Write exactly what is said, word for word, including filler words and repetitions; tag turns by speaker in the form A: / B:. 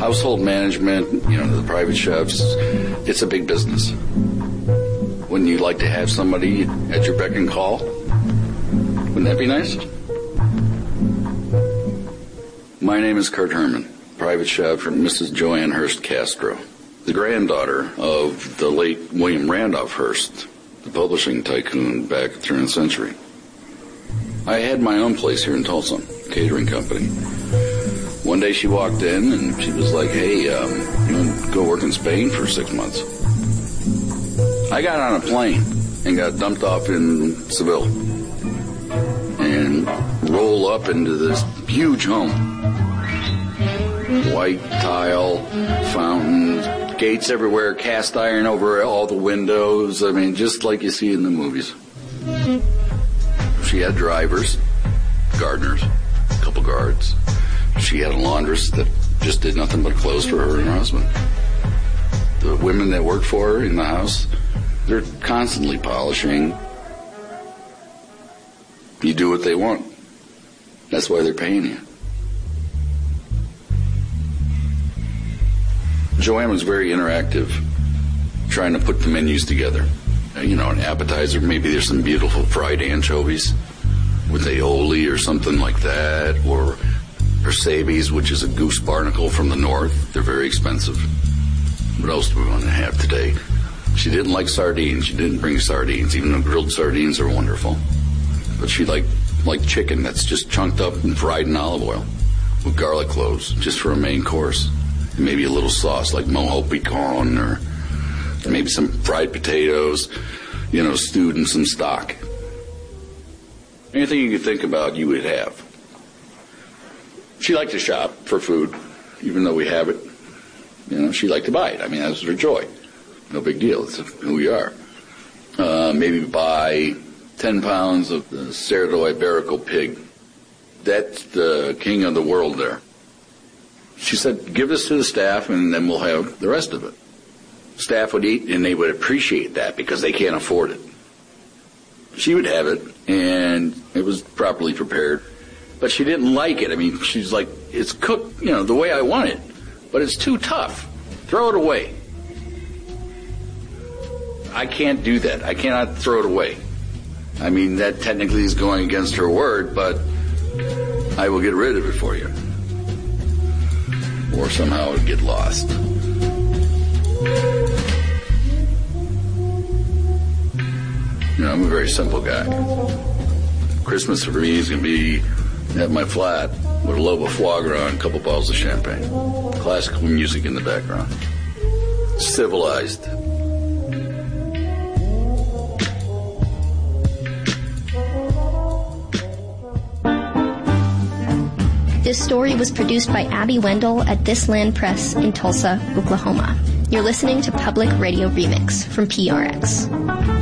A: household management, you know, the private chefs, it's a big business. Wouldn't you like to have somebody at your beck and call? Wouldn't that be nice? My name is Kurt Herman, private chef for Missus Joanne Hearst Castro, the granddaughter of the late William Randolph Hearst, the publishing tycoon back at the turn of the century. I had my own place here in Tulsa, catering company. One day she walked in and she was like, hey, um, you want to go work in Spain for six months? I got on a plane and got dumped off in Seville and roll up into this huge home. White tile, fountains, gates everywhere, cast iron over all the windows. I mean, just like you see in the movies. She had drivers, gardeners, a couple guards. She had a laundress that just did nothing but clothes for her and her husband. The women that worked for her in the house, they're constantly polishing. You do what they want. That's why they're paying you. Joanne was very interactive, trying to put the menus together. You know, an appetizer, maybe there's some beautiful fried anchovies with aioli or something like that, or percebes, which is a goose barnacle from the north. They're very expensive. What else do we want to have today? She didn't like sardines. She didn't bring sardines, even though grilled sardines are wonderful. But she liked, liked chicken that's just chunked up and fried in olive oil with garlic cloves, just for a main course. And maybe a little sauce like mojo pican, or maybe some fried potatoes, you know, stewed in some stock. Anything you could think about, you would have. She liked to shop for food, even though we have it. You know, she liked to buy it. I mean, that was her joy. No big deal. It's who we are. Uh, maybe buy ten pounds of the Cerdo Iberico pig. That's the king of the world there. She said, give this to the staff, and then we'll have the rest of it. Staff would eat, and they would appreciate that because they can't afford it. She would have it, and it was properly prepared. But she didn't like it. I mean, she's like, it's cooked, you know, the way I want it, but it's too tough. Throw it away. I can't do that. I cannot throw it away. I mean, that technically is going against her word, but I will get rid of it for you. Or somehow it would get lost. You know, I'm a very simple guy. Christmas for me is going to be at my flat with a lobe of foie gras and a couple bottles of champagne. Classical music in the background. Civilized.
B: This story was produced by Abby Wendell at This Land Press in Tulsa, Oklahoma. You're listening to Public Radio Remix from P R X.